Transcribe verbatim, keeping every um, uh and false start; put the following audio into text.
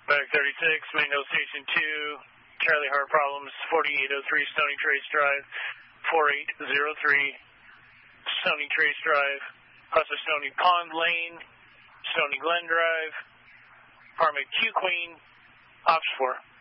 Back thirty-six, Mango Station two, Charlie Hart Problems, forty-eight oh three Stony Trace Drive, forty-eight oh three Stony Trace Drive, also Stony Pond Lane, Stony Glen Drive, Apartment Q Queen, Ops four.